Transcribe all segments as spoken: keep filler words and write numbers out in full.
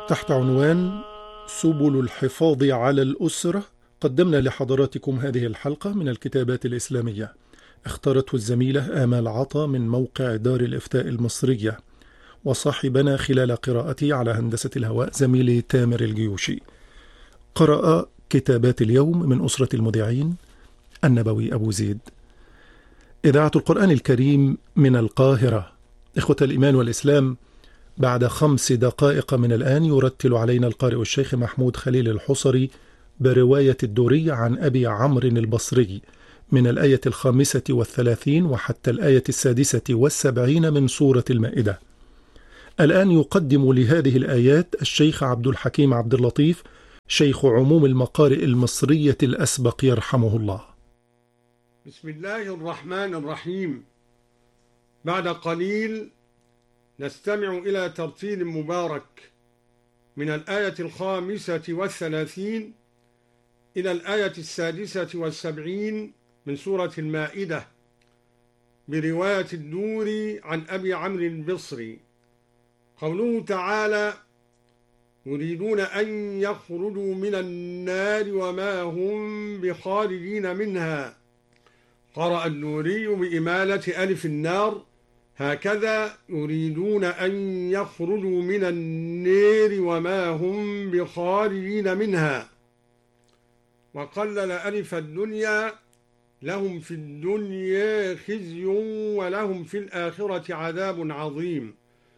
تحت عنوان سبل الحفاظ على الأسرة قدمنا لحضراتكم هذه الحلقة من الكتابات الإسلامية، اختارته الزميلة آمال عطا من موقع دار الإفتاء المصرية، وصاحبنا خلال قراءتي على هندسة الهواء زميلي تامر الجيوشي. قرأ كتابات اليوم من أسرة المذيعين النبوي أبو زيد. إذاعة القرآن الكريم من القاهرة. إخوة الإيمان والإسلام، بعد خمس دقائق من الآن يرتل علينا القارئ الشيخ محمود خليل الحصري برواية الدوري عن أبي عمرو البصري من الآية الخامسة والثلاثين وحتى الآية السادسة والسبعين من سورة المائدة. الآن يقدم لهذه الآيات الشيخ عبد الحكيم عبد اللطيف، شيخ عموم المقارئ المصرية الأسبق يرحمه الله. بسم الله الرحمن الرحيم. بعد قليل نستمع إلى ترتيل مبارك من الآية الخامسة والثلاثين إلى الآية السادسة والسبعين من سورة المائدة برواية الدوري عن أبي عمرو البصري. قوله تعالى: يريدون أن يخرجوا من النار وما هم بخارجين منها. قرأ الدوري بإمالة ألف النار هكذا: يريدون أن يخرجوا من النار وما هم بخارجين منها. وقلل ألف الدنيا: لهم في الدنيا خزي ولهم في الآخرة عذاب عظيم.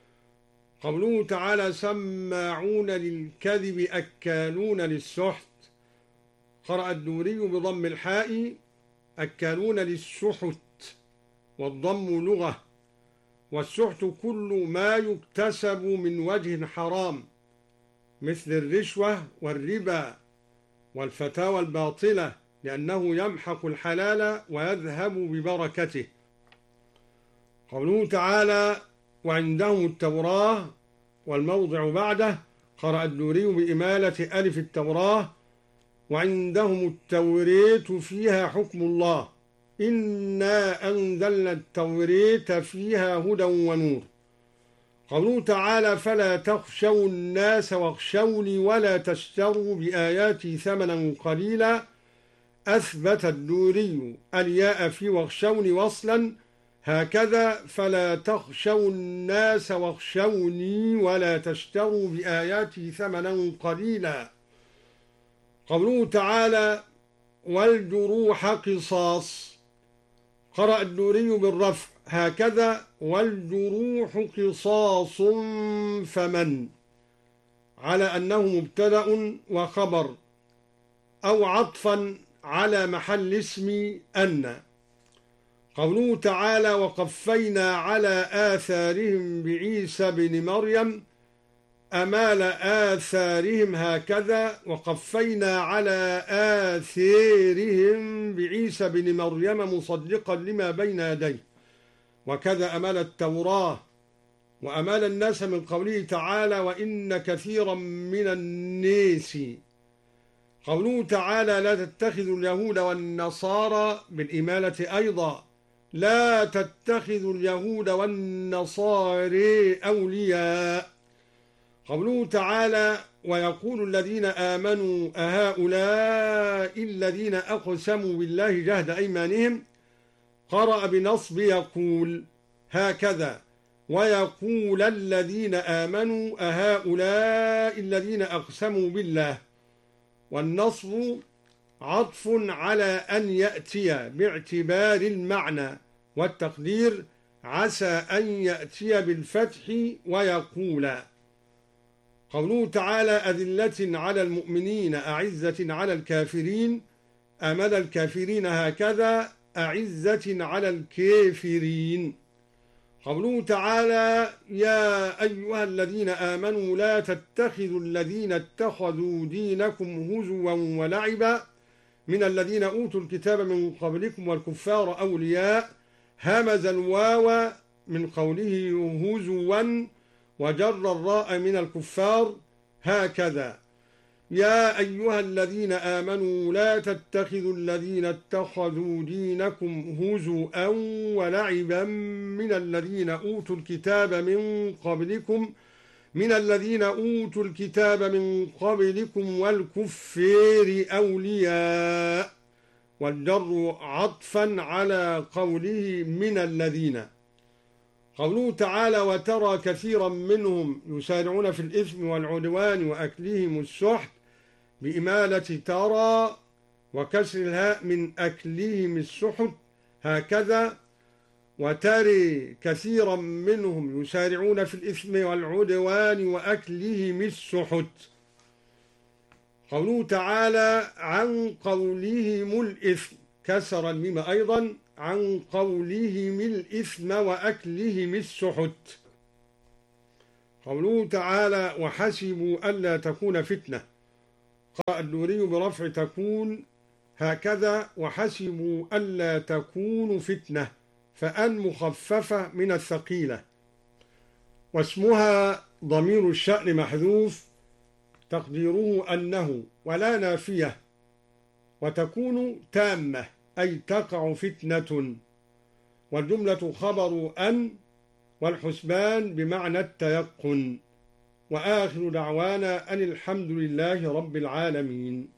قوله تعالى: سماعون للكذب أكالون للسحت. قرأ الدوري بضم الحاء: أكالون للسحت، والضم لغة، والسحت كل ما يكتسب من وجه حرام مثل الرشوة والربا والفتاوى الباطلة، لأنه يمحق الحلال ويذهب ببركته. قوله تعالى: وعندهم التوراة، والموضع بعده. قرأ الدوري بإمالة ألف التوراة: وعندهم التوريت فيها حكم الله، إنا أنزلنا التوريت فيها هدى ونور. قوله تعالى: فلا تخشوا الناس واخشوني ولا تشتروا بآياتي ثمنا قليلا. أثبت الدوري الياء في واخشوني وصلا هكذا: فلا تخشوا الناس واخشوني ولا تشتروا بآياتي ثمنا قليلا. قوله تعالى: والجروح قصاص. قرأ الدوري بالرفع هكذا: والجروح قصاص فمن، على أنه مبتدأ وخبر أو عطفا على محل اسم أن. قوله تعالى: وقفينا على آثارهم بعيسى بن مريم. أمال آثارهم هكذا: وقفينا على آثارهم بعيسى بن مريم مصدقا لما بين يديه. وكذا أمال التوراة وأمال الناس من قوله تعالى: وإن كثيرا من الناس. قوله تعالى: لا تتخذوا اليهود والنصارى بالإمالة أيضا: لا تتخذوا اليهود والنصارى أولياء. قوله تعالى: ويقول الذين آمنوا أهؤلاء الذين أقسموا بالله جهد أيمانهم. قرأ بنصب يقول هكذا: ويقول الذين آمنوا أهؤلاء الذين أقسموا بالله. والنصب عطف على أن يأتي باعتبار المعنى، والتقدير عسى أن يأتي بالفتح ويقول. قوله تعالى: أذلة على المؤمنين أعزة على الكافرين. أمل الكافرين هكذا: أعزة على الكافرين. قوله تعالى: يا أيها الذين آمنوا لا تتخذوا الذين اتخذوا دينكم هزوا ولعبا من الذين أوتوا الكتاب من قبلكم والكفار أولياء. همز الواو من قوله هزوا وجر الراء من الكفار هكذا: يا أيها الذين آمنوا لا تتخذوا الذين اتخذوا دينكم هزوا ولعبا من الذين أوتوا الكتاب من قبلكم من الذين أوتوا الكتاب من قبلكم والكفار أولياء، والجر عطفا على قوله من الذين. قوله تعالى وترى كثيرا منهم يسارعون في الإثم والعدوان وأكلهم السحت بإمالة ترى وكسر الهاء من أكلهم السحت هكذا، وتري كثيرا منهم يسارعون في الإثم والعدوان وأكلهم السحت. قوله تعالى عن قولهم الإثم كسر الميم أيضا، عن قولهم الإثم وأكلهم السحت. قوله تعالى وحسبوا ألا تكون فتنة، قرأ الدوري برفع تكون هكذا وحسبوا ألا تكون فتنة، فأن مخففة من الثقيلة، واسمها ضمير الشأن محذوف تقديره أنه ولا نافية، وتكون تامة أي تقع فتنة، والجملة خبر أن، والحسبان بمعنى التيقن. وآخر دعوانا أن الحمد لله رب العالمين.